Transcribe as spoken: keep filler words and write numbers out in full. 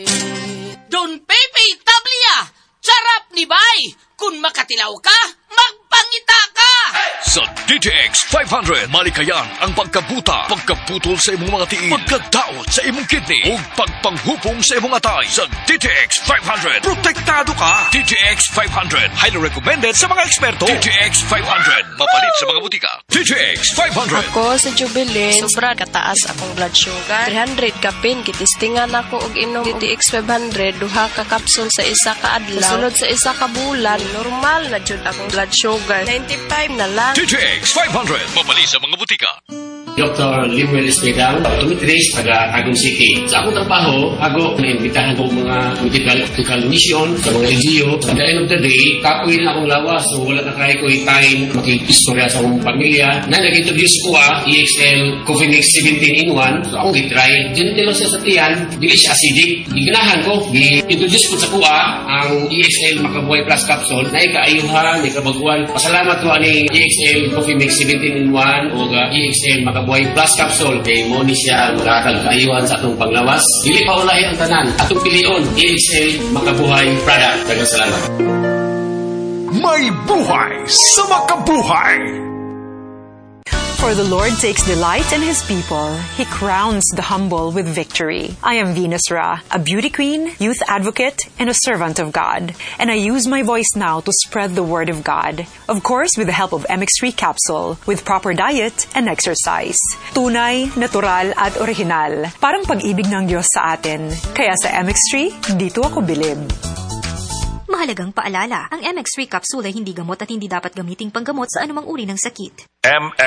Don Pepe Tablia, charap ni Bay. Kung makatilaw ka, magpangita ka! Sa D T X five hundred, malikayan ang pagkabuta, pagkaputol sa imong mga tiil, pagkadaot sa imong kidney, o pagpanghupong sa imong atay. Sa D T X five hundred, protektado ka! D T X five hundred, highly recommended sa mga eksperto. D T X five hundred, mapalit sa mga butika. D T X five hundred. Ako sa Jubilin, sobra kataas akong blood sugar. three hundred kapin, kitistingan ako og inom D T X five hundred, duha ka kapsul sa isa ka adlaw. Sunod sa isa ka bulan, normal na jud akong blood sugar. ninety-five na lang. D T X five hundred, mapalit sa mga butika. Doctor Limuel Espedal, optometrist, taga Tagum City. Sa akong trabaho, ako naimbitahan ko mga medical, medical mission sa mga L G U. At the end of the day, kapoy na akong lawas, so wala na kaya ko time makikistorya sa akong pamilya. Na nag-introduce ko ah, E X L Coffee Mix seventeen in one, so akong i-try. Gentle sa satiyan, dili siya acidic. Iganahan ko, i-introduce ko sa kuha ang E X L Makabuhay Plus Capsule na ikaayuhan, ikabaguan. Pasalamat ko ani E X L Coffee Mix seventeen in one o uh, E X L Makabuhay Plus Capsule kay mo ni siya makakagayuhan sa atong panglawas. Dili pa ulahi ang tanan. Atong pilion, E X L Makabuhay product. Daghang salamat. May buhay sa makabuhay! For the Lord takes delight in His people. He crowns the humble with victory. I am Venus Ra, a beauty queen, youth advocate, and a servant of God. And I use my voice now to spread the word of God. Of course, with the help of M X three capsule, with proper diet and exercise. Tunay, natural, at original. Parang pag-ibig ng Diyos sa atin. Kaya sa M X three, dito ako bilib. Mahalagang paalala, ang M X three capsule ay hindi gamot at hindi dapat gamiting panggamot sa anumang uri ng sakit. M